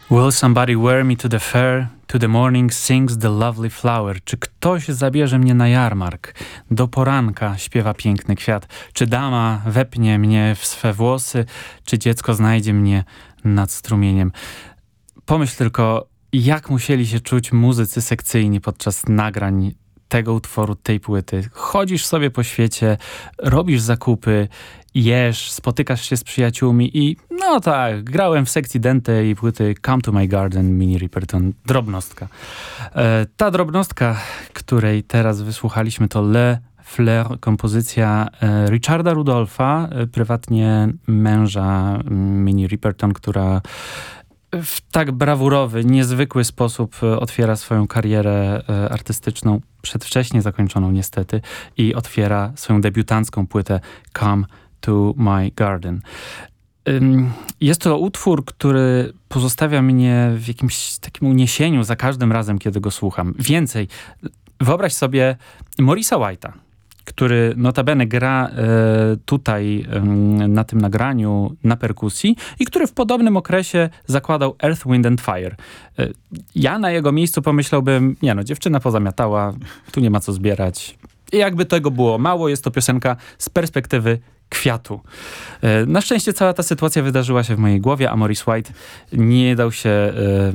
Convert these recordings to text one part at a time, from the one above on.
Will somebody wear me to the fair? To the morning sings the lovely flower. Czy ktoś zabierze mnie na jarmark? Do poranka śpiewa piękny kwiat. Czy dama wepnie mnie w swe włosy? Czy dziecko znajdzie mnie nad strumieniem? Pomyśl tylko, jak musieli się czuć muzycy sekcyjni podczas nagrań tego utworu, tej płyty. Chodzisz sobie po świecie, robisz zakupy, jesz, spotykasz się z przyjaciółmi i no tak, grałem w sekcji Dente i płyty Come to My Garden, Minnie Riperton, drobnostka. Ta drobnostka, której teraz wysłuchaliśmy, to Le Fleur, kompozycja Richarda Rudolpha, prywatnie męża Minnie Riperton, która w tak brawurowy, niezwykły sposób otwiera swoją karierę artystyczną, przedwcześnie zakończoną niestety, i otwiera swoją debiutancką płytę Come to My Garden. Jest to utwór, który pozostawia mnie w jakimś takim uniesieniu za każdym razem, kiedy go słucham. Więcej, wyobraź sobie Maurice'a White'a, który notabene gra tutaj na tym nagraniu na perkusji i który w podobnym okresie zakładał Earth, Wind and Fire. Ja na jego miejscu pomyślałbym, nie no, dziewczyna pozamiatała, tu nie ma co zbierać. I jakby tego było mało, jest to piosenka z perspektywy kwiatu. Na szczęście cała ta sytuacja wydarzyła się w mojej głowie, a Maurice White nie dał się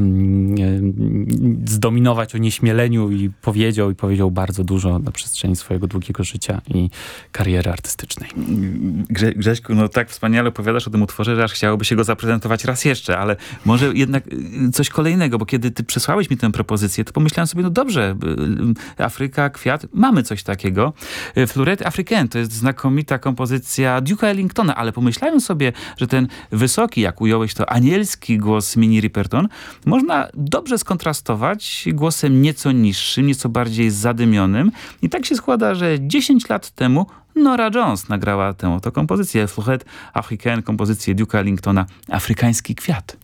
zdominować onieśmieleniu i powiedział bardzo dużo na przestrzeni swojego długiego życia i kariery artystycznej. Grześku, no tak wspaniale opowiadasz o tym utworze, że aż chciałoby się go zaprezentować raz jeszcze, ale może jednak coś kolejnego, bo kiedy ty przesłałeś mi tę propozycję, to pomyślałem sobie, no dobrze, Afryka, kwiat, mamy coś takiego. Fleurette Africaine to jest znakomita kompozycja Duke'a Ellingtona, ale pomyślałem sobie, że ten wysoki, jak ująłeś to, anielski głos Minnie Riperton można dobrze skontrastować głosem nieco niższym, nieco bardziej zadymionym. I tak się składa, że 10 lat temu Norah Jones nagrała tę oto kompozycję. Fleurette Africaine, kompozycję Duke'a Ellingtona, Afrykański kwiat.